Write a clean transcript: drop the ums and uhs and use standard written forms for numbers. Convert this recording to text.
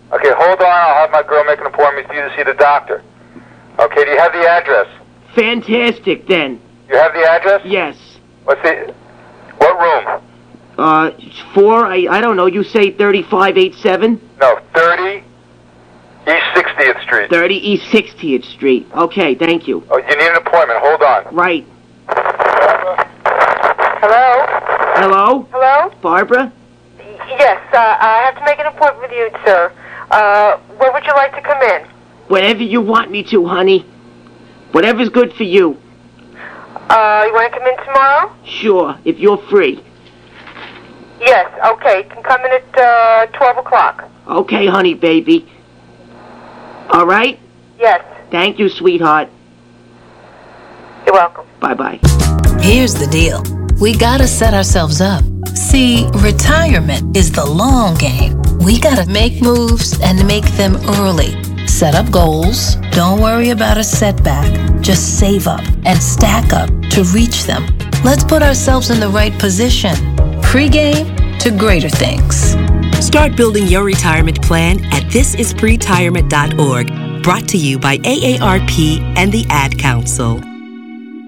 Okay, hold on. I'll have my girl make an appointment for you to see the doctor. Okay, do you have the address? Fantastic, then. You have the address? Yes. What room? 4, I don't know, you say 3587? No, 30 East 60th Street. 30 East 60th Street. Okay, thank you. Oh, you need an appointment. Hold on. Right. Hello? Hello? Hello? Barbara? Yes, I have to make an appointment with you, sir. When would you like to come in? Whenever you want me to, honey. Whatever's good for you. You want to come in tomorrow? Sure, if you're free. Yes, okay. You can come in at 12 o'clock. Okay, honey, baby. All right? Yes. Thank you, sweetheart. You're welcome. Bye-bye. Here's the deal. We gotta set ourselves up. See, retirement is the long game. We gotta make moves and make them early. Set up goals. Don't worry about a setback. Just save up and stack up to reach them. Let's put ourselves in the right position. Pre-game to greater things. Start building your retirement plan at thisispretirement.org. Brought to you by AARP and the Ad Council.